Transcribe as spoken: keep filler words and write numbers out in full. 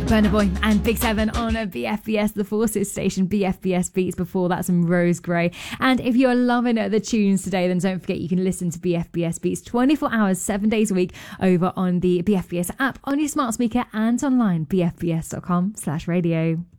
Burna Boy and Big Seven on a B F B S The Forces station, B F B S Beats. Before that, some Rose Gray. And if you're loving the tunes today, then don't forget you can listen to B F B S Beats twenty-four hours, seven days a week over on the B F B S app, on your smart speaker and online, b f b s dot com slash radio.